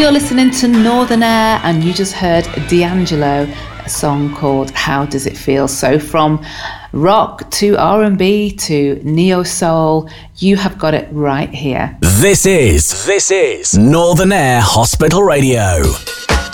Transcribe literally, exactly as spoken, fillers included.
You're listening to Northern Air, and you just heard D'Angelo, a song called How Does It Feel? So from rock to R and B to neo soul, you have got it right here. This is, this is Northern Air Hospital Radio.